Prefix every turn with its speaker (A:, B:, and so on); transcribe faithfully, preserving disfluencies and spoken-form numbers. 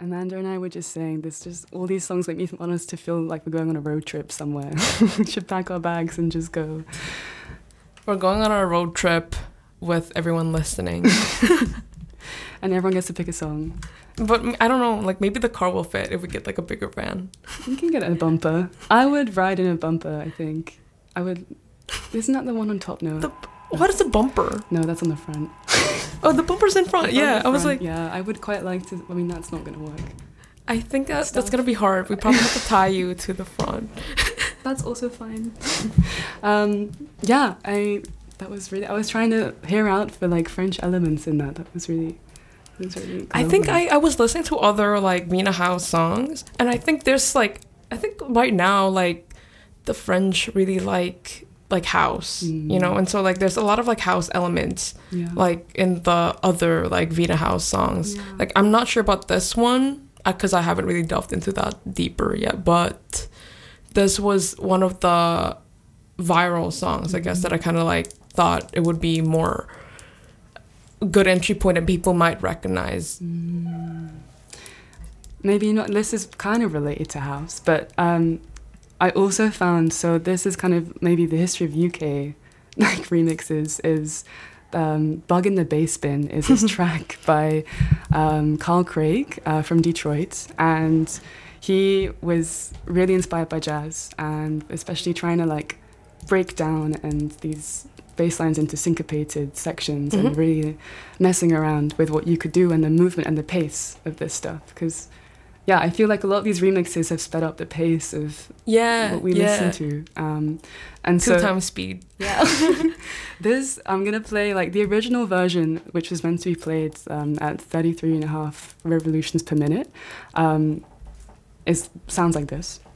A: Amanda and I were just saying this. Just all these songs make me want us to feel like we're going on a road trip somewhere. We should pack our bags and just go.
B: We're going on our road trip with everyone listening.
A: And everyone gets to pick a song.
B: But I don't know, like maybe the car will fit if we get like a bigger van.
A: You can get a bumper. I would ride in a bumper, I think. I would. Isn't that the one on top? No.
B: The, what is a bumper?
A: No, that's on the front.
B: Oh, the bumper's in front.
A: That's
B: yeah,
A: front.
B: I was like.
A: Yeah, I would quite like to. I mean, that's not going to work.
B: I think that, that's going to be hard. We probably have to tie you to the front.
A: That's also fine. um, yeah, I. That was really. I was trying to hear out for like French elements in that. That was really. That was really
B: I think I, I was listening to other like Wiener House songs, and I think there's like I think right now like the French really like like house, mm. you know, and so like there's a lot of like house elements,
A: yeah.
B: like in the other like Wiener House songs.
A: Yeah.
B: Like I'm not sure about this one because I haven't really delved into that deeper yet, but this was one of the viral songs, mm-hmm. I guess, that I kind of like thought it would be more good entry point and people might recognize.
A: Mm. Maybe not. This is kind of related to house, but um, I also found, so this is kind of maybe the history of U K like remixes is um, Bug in the Bass Bin is this track by um, Carl Craig uh, from Detroit, and he was really inspired by jazz and especially trying to like break down and these bass lines into syncopated sections, mm-hmm. and really messing around with what you could do and the movement and the pace of this stuff, because yeah, I feel like a lot of these remixes have sped up the pace of
B: yeah,
A: what we
B: yeah.
A: listen to. Um, and
B: Two
A: so,
B: times speed.
A: Yeah. This, I'm going to play like the original version, which was meant to be played um, at thirty-three and a half revolutions per minute. Um, is sounds like this.